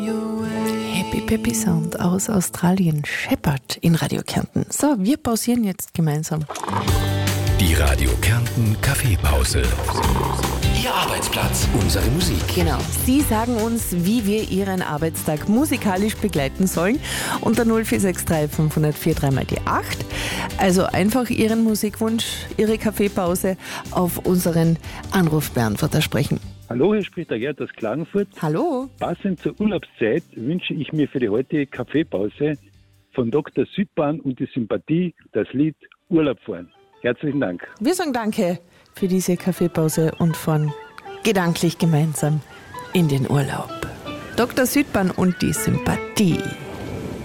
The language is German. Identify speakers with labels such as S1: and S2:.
S1: Happy Peppy Sound aus Australien, Shepherd in Radio Kärnten. So, wir pausieren jetzt gemeinsam.
S2: Die Radio Kärnten Kaffeepause. Ihr Arbeitsplatz, unsere Musik.
S1: Genau, Sie sagen uns, wie wir Ihren Arbeitstag musikalisch begleiten sollen. Unter 0463 504 3 die 8. Also einfach Ihren Musikwunsch, Ihre Kaffeepause auf unseren Anrufbeantworter sprechen.
S3: Hallo, hier spricht der Gerd aus Klagenfurt.
S1: Hallo.
S3: Passend zur Urlaubszeit wünsche ich mir für die heutige Kaffeepause von Dr. Südbahn und die Sympathie das Lied Urlaub fahren. Herzlichen Dank.
S1: Wir sagen Danke für diese Kaffeepause und fahren gedanklich gemeinsam in den Urlaub. Dr. Südbahn und die Sympathie.